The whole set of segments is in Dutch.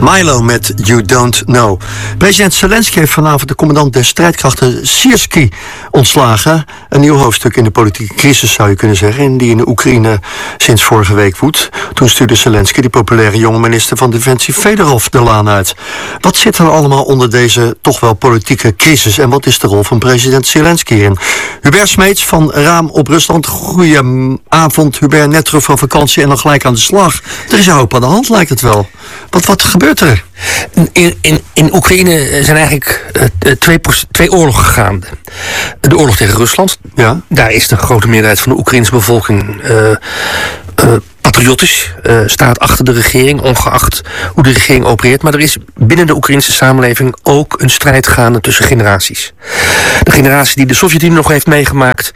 Milo met You Don't Know. President Zelensky heeft vanavond de commandant der strijdkrachten Syrskyi ontslagen. Een nieuw hoofdstuk in de politieke crisis, zou je kunnen zeggen, die in de Oekraïne sinds vorige week woedt. Toen stuurde Zelensky de populaire jonge minister van Defensie Fedorov de laan uit. Wat zit er allemaal onder deze toch wel politieke crisis en wat is de rol van president Zelensky in? Hubert Smeets van Raam op Rusland. Goedenavond, Hubert, net terug van vakantie en dan gelijk aan de slag. Er is een hoop aan de hand, lijkt het wel. Wat gebeurt er? In Oekraïne zijn eigenlijk twee oorlogen gaande. De oorlog tegen Rusland. Ja. Daar is de grote meerderheid van de Oekraïnse bevolking patriotisch, staat achter de regering, ongeacht hoe de regering opereert. Maar er is binnen de Oekraïnse samenleving ook een strijd gaande tussen generaties. De generatie die de Sovjet-Unie nog heeft meegemaakt,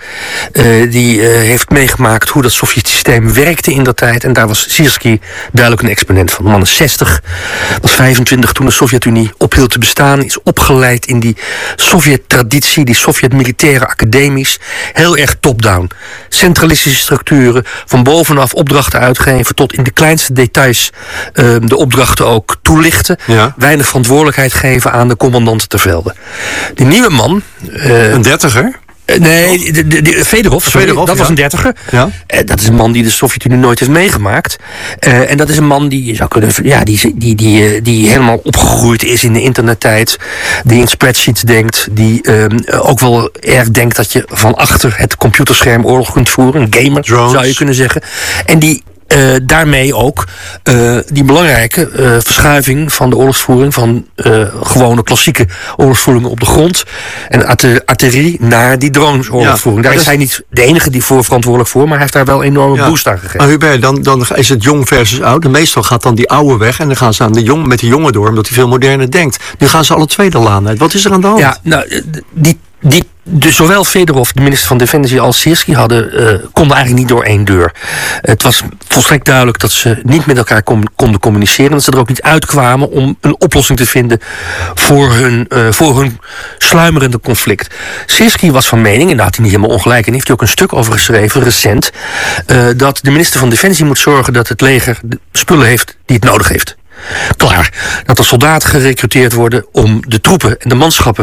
die heeft meegemaakt hoe dat Sovjet-systeem werkte in dat tijd. En daar was Syrskyi duidelijk een exponent van. De man is 60, was 25 toen de Sovjet-Unie ophield te bestaan, is opgeleid in die Sovjet-traditie, die Sovjet-militaire academies. Heel erg top-down. Centralistische structuren, van bovenaf opdrachten uitgeven tot in de kleinste details de opdrachten ook toelichten. Ja. Weinig verantwoordelijkheid geven aan de commandanten ter velde. Die nieuwe man... een dertiger? Nee, Fedorov, dat was een dertiger. Ja. Dat is een man die de Sovjet-Unie nooit heeft meegemaakt. En dat is een man die je zou kunnen... Ja, die helemaal opgegroeid is in de internettijd. Die in spreadsheets denkt. Die ook wel erg denkt dat je van achter het computerscherm oorlog kunt voeren. Een gamer, drones, zou je kunnen zeggen. En die daarmee ook die belangrijke verschuiving van de oorlogsvoering van gewone klassieke oorlogsvoeringen op de grond en artillerie naar die dronesoorlogsvoering. Ja, daar is hij niet de enige die voor verantwoordelijk voor, maar hij heeft daar wel een enorme boost aan gegeven. Maar Hubert, dan is het jong versus oud. En meestal gaat dan die oude weg en dan gaan ze met de jongen door, omdat hij veel moderner denkt. Nu gaan ze alle twee de laan uit. Wat is er aan de hand? Ja, nou, dus zowel Fedorov, de minister van Defensie, als Syrskyi konden eigenlijk niet door één deur. Het was volstrekt duidelijk dat ze niet met elkaar konden communiceren. Dat ze er ook niet uitkwamen om een oplossing te vinden voor hun sluimerende conflict. Syrskyi was van mening, en daar had hij niet helemaal ongelijk in, heeft hij ook een stuk over geschreven, recent, dat de minister van Defensie moet zorgen dat het leger de spullen heeft die het nodig heeft. Klaar. Dat er soldaten gerekruteerd worden om de troepen en de manschappen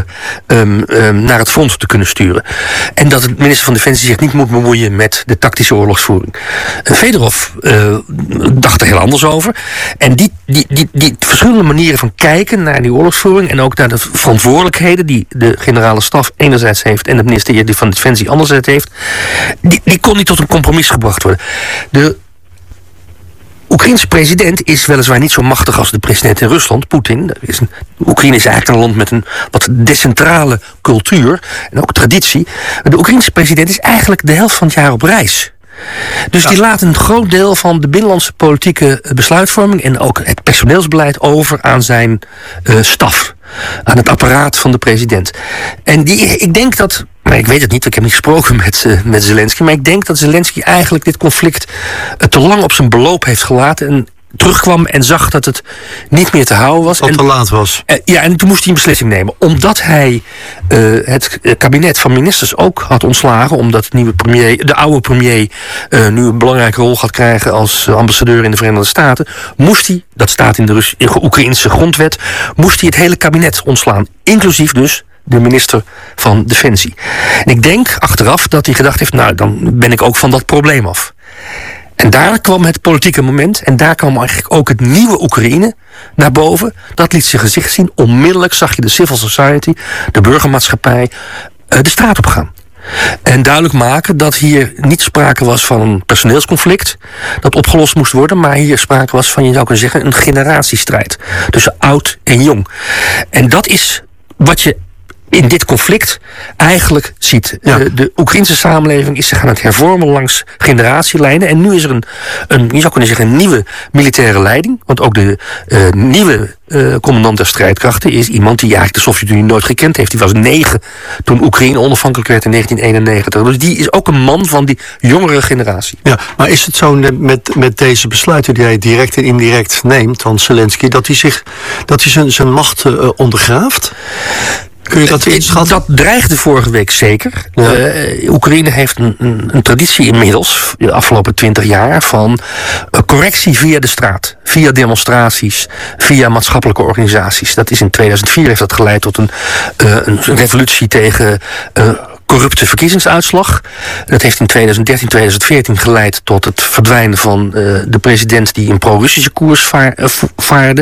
naar het front te kunnen sturen. En dat de minister van Defensie zich niet moet bemoeien met de tactische oorlogsvoering. Fedorov dacht er heel anders over. En die verschillende manieren van kijken naar die oorlogsvoering en ook naar de verantwoordelijkheden die de generale staf enerzijds heeft en de minister van Defensie anderzijds heeft, die kon niet tot een compromis gebracht worden. De Oekraïense president is weliswaar niet zo machtig als de president in Rusland, Poetin. Oekraïne is eigenlijk een land met een wat decentrale cultuur en ook traditie. De Oekraïense president is eigenlijk de helft van het jaar op reis. Dus die laat een groot deel van de binnenlandse politieke besluitvorming en ook het personeelsbeleid over aan zijn staf. Aan het apparaat van de president. En ik denk dat, maar ik weet het niet, ik heb niet gesproken met Zelensky, maar ik denk dat Zelensky eigenlijk dit conflict te lang op zijn beloop heeft gelaten en terugkwam en zag dat het niet meer te houden was. Wat te laat was. En toen moest hij een beslissing nemen. Omdat hij het kabinet van ministers ook had ontslagen, omdat de oude premier nu een belangrijke rol gaat krijgen als ambassadeur in de Verenigde Staten, moest hij, dat staat in de Oekraïnse grondwet, moest hij het hele kabinet ontslaan. Inclusief dus de minister van Defensie. En ik denk achteraf dat hij gedacht heeft, nou, dan ben ik ook van dat probleem af. En daar kwam het politieke moment en daar kwam eigenlijk ook het nieuwe Oekraïne naar boven. Dat liet zijn gezicht zien. Onmiddellijk zag je de civil society, de burgermaatschappij, de straat op gaan. En duidelijk maken dat hier niet sprake was van een personeelsconflict dat opgelost moest worden, maar hier sprake was van, je zou kunnen zeggen, een generatiestrijd tussen oud en jong. En dat is wat je in dit conflict eigenlijk ziet. Ja. De Oekraïnse samenleving is zich aan het hervormen langs generatielijnen. En nu is er je zou kunnen zeggen, een nieuwe militaire leiding. Want ook de nieuwe commandant der strijdkrachten is iemand die eigenlijk de Sovjet-Unie nooit gekend heeft. Die was 9 toen Oekraïne onafhankelijk werd in 1991. Dus die is ook een man van die jongere generatie. Ja, maar is het zo met deze besluiten die hij direct en indirect neemt van Zelensky, dat hij zijn macht ondergraaft? Kun je dat inschatten? Dat dreigde vorige week zeker. Ja. Oekraïne heeft een traditie inmiddels, de afgelopen 20 jaar, van correctie via de straat. Via demonstraties, via maatschappelijke organisaties. Dat is in 2004 heeft dat geleid tot een revolutie tegen corrupte verkiezingsuitslag. Dat heeft in 2013, 2014 geleid tot het verdwijnen van de president die een pro-Russische koers vaarde.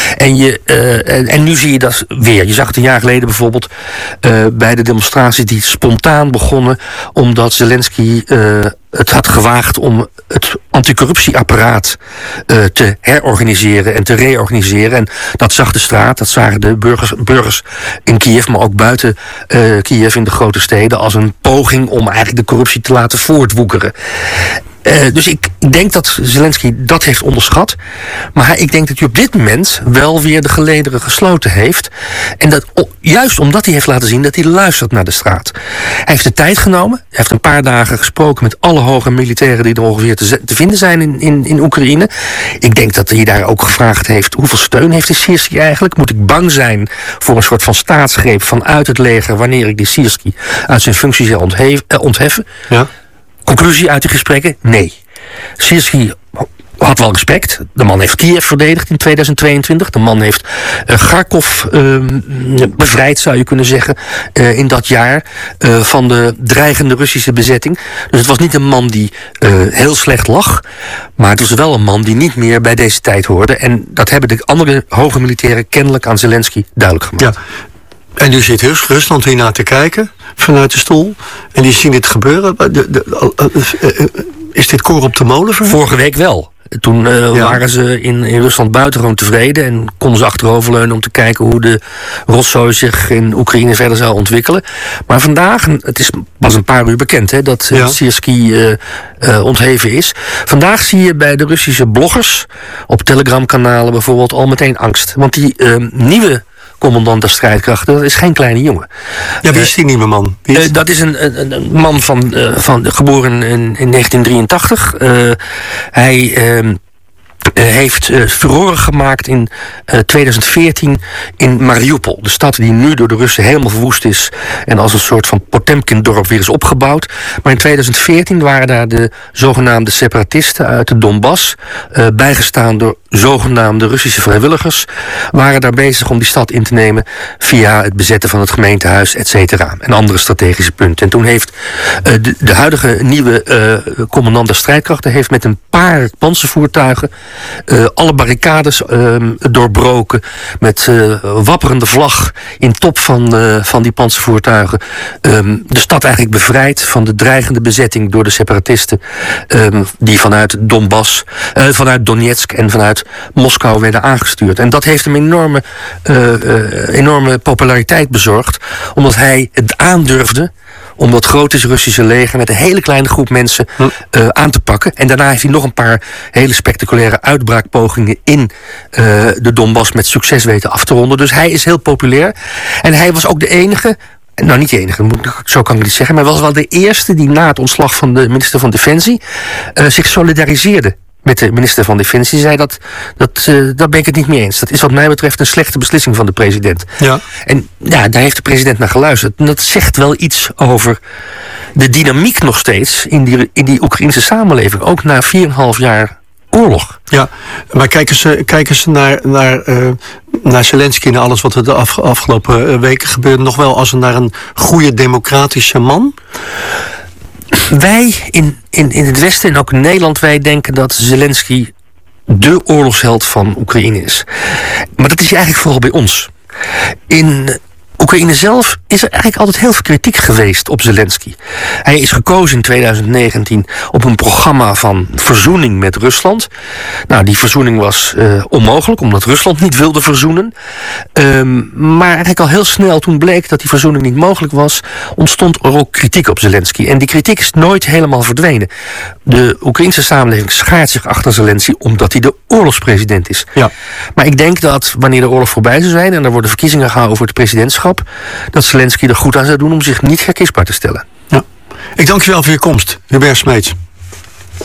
En nu zie je dat weer. Je zag het een jaar geleden bijvoorbeeld bij de demonstraties die spontaan begonnen omdat Zelensky het had gewaagd om het anticorruptieapparaat te herorganiseren en te reorganiseren. En dat zag de straat, dat zagen de burgers in Kiev, maar ook buiten Kiev in de grote steden, als een poging om eigenlijk de corruptie te laten voortwoekeren. Dus ik denk dat Zelensky dat heeft onderschat. Maar ik denk dat hij op dit moment wel weer de gelederen gesloten heeft. En dat juist omdat hij heeft laten zien dat hij luistert naar de straat. Hij heeft de tijd genomen. Hij heeft een paar dagen gesproken met alle hoge militairen die er ongeveer te vinden zijn in Oekraïne. Ik denk dat hij daar ook gevraagd heeft, hoeveel steun heeft de Siersky eigenlijk? Moet ik bang zijn voor een soort van staatsgreep vanuit het leger wanneer ik de Siersky uit zijn functie zal ontheffen? Ja. Conclusie uit de gesprekken? Nee. Siersky had wel respect. De man heeft Kiev verdedigd in 2022. De man heeft Kharkov bevrijd, zou je kunnen zeggen, in dat jaar van de dreigende Russische bezetting. Dus het was niet een man die heel slecht lag, maar het was wel een man die niet meer bij deze tijd hoorde. En dat hebben de andere hoge militairen kennelijk aan Zelensky duidelijk gemaakt. Ja. En nu zit Rusland hiernaar te kijken vanuit de stoel. En die zien dit gebeuren. Is dit koor op de molen? Vorige week wel. Toen waren ze in Rusland buitengewoon tevreden en konden ze achteroverleunen om te kijken hoe de rotzooi zich in Oekraïne verder zou ontwikkelen. Maar vandaag, het is pas een paar uur bekend dat Siersky ontheven is. Vandaag zie je bij de Russische bloggers op Telegram-kanalen bijvoorbeeld al meteen angst. Want die nieuwe commandant der strijdkrachten, dat is geen kleine jongen. Ja, wie is die nieuwe man? Dat is een man geboren in 1983. Hij heeft furoren gemaakt in 2014 in Mariupol. De stad die nu door de Russen helemaal verwoest is en als een soort van Potemkin-dorp weer is opgebouwd. Maar in 2014 waren daar de zogenaamde separatisten uit de Donbass, bijgestaan door zogenaamde Russische vrijwilligers, waren daar bezig om die stad in te nemen via het bezetten van het gemeentehuis, et cetera, en andere strategische punten. En toen heeft de huidige nieuwe commandant der strijdkrachten heeft met een paar panzervoertuigen alle barricades doorbroken, met wapperende vlag in top van die panzervoertuigen de stad eigenlijk bevrijd van de dreigende bezetting door de separatisten die vanuit Donbass, vanuit Donetsk en vanuit Moskou werden aangestuurd. En dat heeft hem enorme populariteit bezorgd, omdat hij het aandurfde om dat grote Russische leger met een hele kleine groep mensen aan te pakken. En daarna heeft hij nog een paar hele spectaculaire uitbraakpogingen in de Donbass met succes weten af te ronden. Dus hij is heel populair. En hij was ook de enige, nou niet de enige, zo kan ik niet zeggen, maar hij was wel de eerste die na het ontslag van de minister van Defensie zich solidariseerde met de minister van Defensie. Zei daar ben ik het niet mee eens. Dat is wat mij betreft een slechte beslissing van de president. Ja. En ja, daar heeft de president naar geluisterd. En dat zegt wel iets over de dynamiek nog steeds in die Oekraïnse samenleving. Ook na 4,5 jaar oorlog. Ja, maar kijken ze naar Zelensky en alles wat er de afgelopen weken gebeurde nog wel als naar een goede democratische man? Wij in het Westen en ook in Nederland, wij denken dat Zelensky de oorlogsheld van Oekraïne is. Maar dat is hij eigenlijk vooral bij ons. In Oekraïne zelf is er eigenlijk altijd heel veel kritiek geweest op Zelensky. Hij is gekozen in 2019 op een programma van verzoening met Rusland. Nou, die verzoening was onmogelijk, omdat Rusland niet wilde verzoenen. Maar eigenlijk al heel snel, toen bleek dat die verzoening niet mogelijk was, ontstond er ook kritiek op Zelensky. En die kritiek is nooit helemaal verdwenen. De Oekraïnse samenleving schaart zich achter Zelensky omdat hij de oorlogspresident is. Ja. Maar ik denk dat wanneer de oorlog voorbij zou zijn en er worden verkiezingen gehouden voor het presidentschap, dat Zelensky er goed aan zou doen om zich niet verkiesbaar te stellen. Ja. Ik dank je wel voor je komst, Hubert Smeets.